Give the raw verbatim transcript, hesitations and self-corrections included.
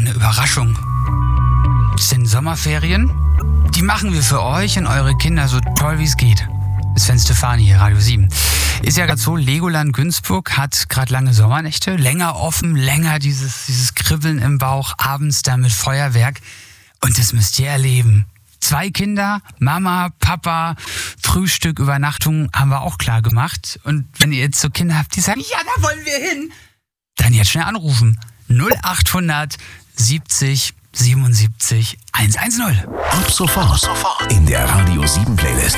eine Überraschung. Es sind Sommerferien. Die machen wir für euch und eure Kinder so toll wie es geht. Das ist Sven Stefani hier, Radio sieben. Ist ja gerade so, Legoland Günzburg hat gerade lange Sommernächte. Länger offen, länger dieses, dieses Kribbeln im Bauch, abends da mit Feuerwerk. Und das müsst ihr erleben. Zwei Kinder, Mama, Papa, Frühstück, Übernachtung haben wir auch klar gemacht. Und wenn ihr jetzt so Kinder habt, die sagen, ja, da wollen wir hin, dann jetzt schnell anrufen. null achthundert siebzig siebenundsiebzig hundertzehn. Ab sofort in der Radio sieben Playlist.